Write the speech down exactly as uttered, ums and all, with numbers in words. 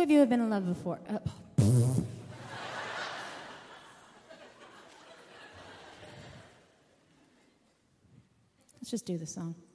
of you have been in love before? Uh, Let's just do the song.